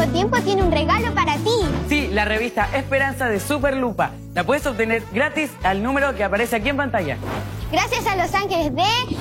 Nuevo Tiempo tiene un regalo para ti. Sí, la revista Esperanza de Superlupa. La puedes obtener gratis al número que aparece aquí en pantalla. Gracias a Los Ángeles de